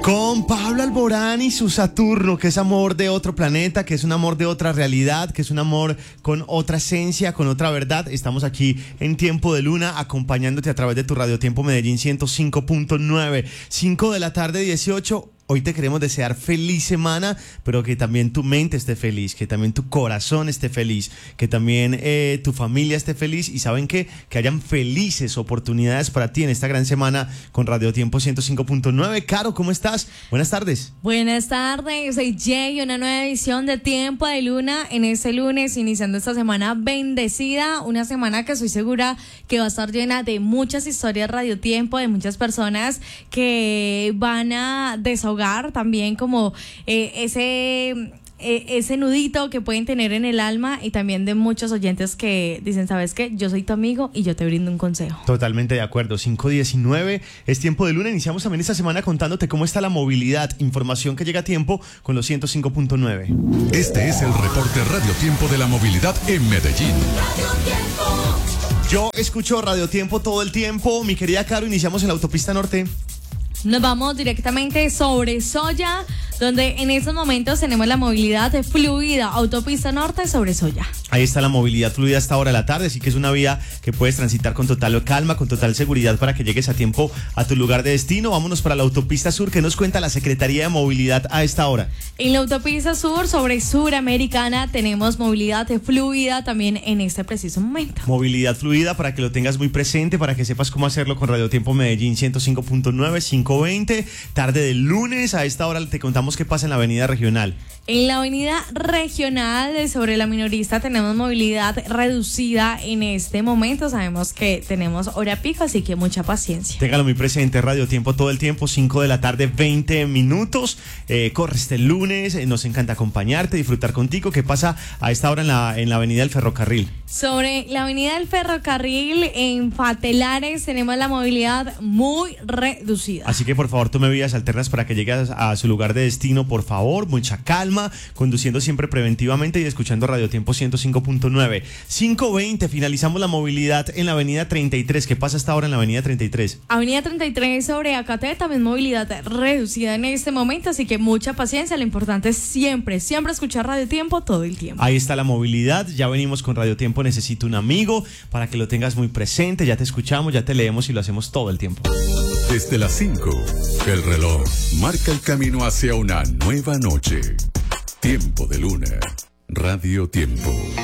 Con Pablo Alborán y su Saturno, que es amor de otro planeta, que es un amor de otra realidad, que es un amor con otra esencia, con otra verdad. Estamos aquí en Tiempo de Luna, acompañándote a través de tu Radio Tiempo Medellín 105.9, 5 de la tarde, 18. Hoy te queremos desear feliz semana, pero que también tu mente esté feliz, que también tu corazón esté feliz, que también tu familia esté feliz y ¿saben qué? Que hayan felices oportunidades para ti en esta gran semana con Radio Tiempo 105.9. Caro, ¿cómo estás? Buenas tardes. Buenas tardes, soy Jay, una nueva edición de Tiempo de Luna en este lunes, iniciando esta semana bendecida, una semana que estoy segura que va a estar llena de muchas historias Radio Tiempo, de muchas personas que van a desahogar también como ese nudito que pueden tener en el alma, y también de muchos oyentes que dicen, ¿sabes qué? Yo soy tu amigo y yo te brindo un consejo. Totalmente de acuerdo. 5:19 es Tiempo de Luna. Iniciamos también esta semana contándote cómo está la movilidad, información que llega a tiempo con los 105.9. Este es el reporte Radio Tiempo de la movilidad en Medellín. Yo escucho Radio Tiempo todo el tiempo. Mi querida Caro, iniciamos en la autopista norte. Nos vamos directamente sobre Soya, donde en estos momentos tenemos la movilidad fluida, autopista norte sobre Soya. Ahí está la movilidad fluida a esta hora de la tarde, así que es una vía que puedes transitar con total calma, con total seguridad para que llegues a tiempo a tu lugar de destino. Vámonos para la autopista sur. ¿Qué nos cuenta la Secretaría de Movilidad a esta hora? En la autopista sur sobre Suramericana tenemos movilidad fluida también en este preciso momento. Movilidad fluida para que lo tengas muy presente, para que sepas cómo hacerlo con Radio Tiempo Medellín 105.9, 5:20, tarde del lunes. A esta hora te contamos qué pasa en la avenida regional. En la avenida regional sobre la Minorista tenemos movilidad reducida en este momento. Sabemos que tenemos hora pico, así que mucha paciencia. Téngalo muy presente, Radio Tiempo todo el tiempo, 5 de la tarde, 20 minutos. Corre este lunes, nos encanta acompañarte, disfrutar contigo. ¿Qué pasa a esta hora en la avenida del Ferrocarril? Sobre la avenida del Ferrocarril, en Fatelares, tenemos la movilidad muy reducida. Así que por favor tome vías alternas para que llegues a su lugar de destino, por favor, mucha calma, conduciendo siempre preventivamente y escuchando Radio Tiempo 105.9. 5:20, finalizamos la movilidad en la avenida 33. ¿Qué pasa hasta ahora en la avenida 33? Avenida 33 sobre Acate, también movilidad reducida en este momento, así que mucha paciencia. Lo importante es siempre escuchar Radio Tiempo todo el tiempo. Ahí está la movilidad, ya venimos con Radio Tiempo Necesito un Amigo, para que lo tengas muy presente. Ya te escuchamos, ya te leemos y lo hacemos todo el tiempo. Desde las 5, el reloj marca el camino hacia una nueva noche. Tiempo de Luna, Radio Tiempo.